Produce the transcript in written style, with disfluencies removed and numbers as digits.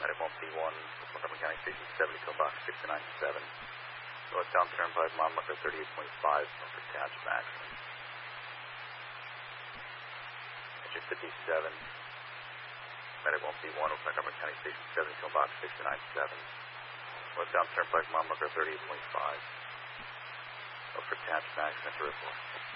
Medic 1P1, Montgomery County Station 70, Toolbox 697. Northbound Turnpike, mile marker 38.5, for attached maximum. Engine 57. Medic 1P1, Montgomery County Station 70, Toolbox 697. Northbound Turnpike, mile marker 38.5. For attached maximum, 3 4.